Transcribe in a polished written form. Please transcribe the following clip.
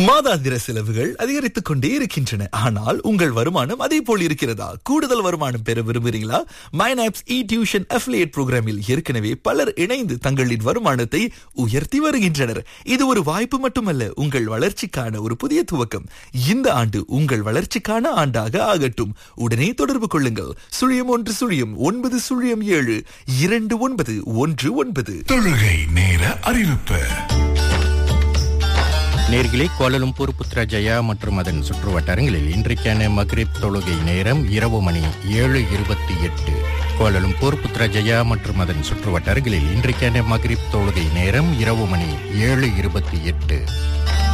மாதாந்திர செலவுகள் அதிகரித்துக் கொண்டே இருக்கின்றன. ஆனால் உங்கள் வருமானம் அதே போல் இருக்கிறதா? கூடுதல் வருமானம் பெற விரும்புகிறீங்களா? மைனாப்ஸ் இ டியூஷன் அஃபிலியேட் புரோகிராமில் ஏற்கனவே பலர் இணைந்து தங்களின் வருமானத்தை உயர்த்தி வருகின்றனர். இது ஒரு வாய்ப்பு மட்டுமல்ல, உங்கள் வளர்ச்சிக்கான ஒரு புதிய துவக்கம். இந்த ஆண்டு உங்கள் வளர்ச்சிக்கான ஆண்டாக ஆகட்டும். உடனே தொடர்பு கொள்ளுங்கள். 0107 தொழுகை நேர அறிவிப்பு. நேர்களே, கோலாலம்பூர், புத்ராஜயா மற்றும் அதன் சுற்றுவட்டாரங்களில் இன்றைக்கான மக்ரிப் தொழுகை நேரம் இரவு மணி 7:28. கோலாலம்பூர், புத்ராஜயா மற்றும் அதன் சுற்றுவட்டாரங்களில் இன்றைக்கான மக்ரிப் தொழுகை நேரம் இரவு மணி 7:28.